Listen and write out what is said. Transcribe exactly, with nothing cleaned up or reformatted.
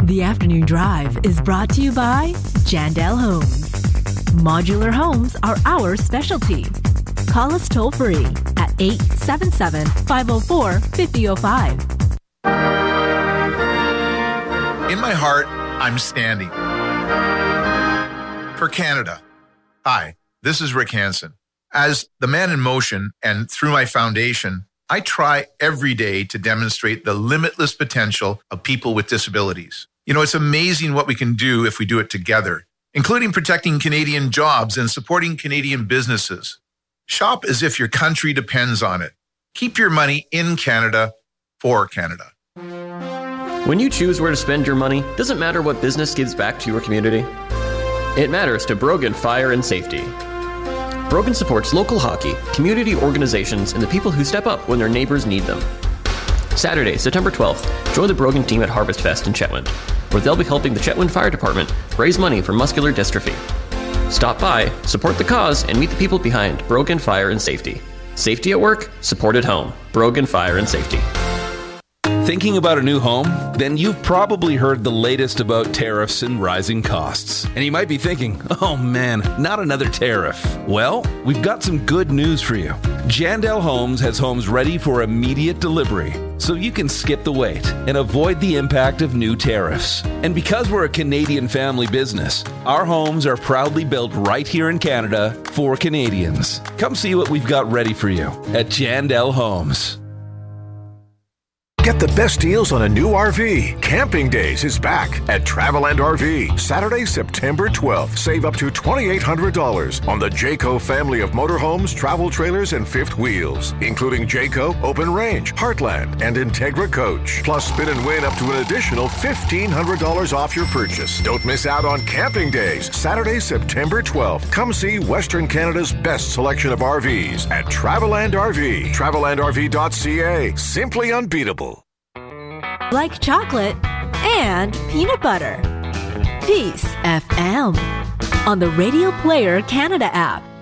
The Afternoon Drive is brought to you by Jandel Homes. Modular homes are our specialty. Call us toll-free at eight seven seven, five oh four, five oh oh five. In my heart, I'm standing for Canada. Hi, this is Rick Hansen. As the Man in Motion and through my foundation, I try every day to demonstrate the limitless potential of people with disabilities. You know, it's amazing what we can do if we do it together, including protecting Canadian jobs and supporting Canadian businesses. Shop as if your country depends on it. Keep your money in Canada for Canada. When you choose where to spend your money, doesn't matter what business gives back to your community. It matters to Brogan Fire and Safety. Brogan supports local hockey, community organizations, and the people who step up when their neighbors need them. Saturday, September twelfth, join the Brogan team at Harvest Fest in Chetwynd, where they'll be helping the Chetwynd Fire Department raise money for muscular dystrophy. Stop by, support the cause, and meet the people behind Brogan Fire and Safety. Safety at work, support at home. Brogan Fire and Safety. Thinking about a new home? Then you've probably heard the latest about tariffs and rising costs. And you might be thinking, oh man, not another tariff. Well, we've got some good news for you. Jandel Homes has homes ready for immediate delivery, so you can skip the wait and avoid the impact of new tariffs. And because we're a Canadian family business, our homes are proudly built right here in Canada for Canadians. Come see what we've got ready for you at Jandel Homes. Get the best deals on a new R V. Camping Days is back at Traveland R V. Saturday, September twelfth. Save up to two thousand eight hundred dollars on the Jayco family of motorhomes, travel trailers, and fifth wheels, including Jayco, Open Range, Heartland, and Integra Coach. Plus, spin and win up to an additional fifteen hundred dollars off your purchase. Don't miss out on Camping Days. Saturday, September twelfth. Come see Western Canada's best selection of R Vs at Traveland R V. traveland r v dot c a. Simply unbeatable. Like chocolate and peanut butter. Peace F M on the Radio Player Canada app.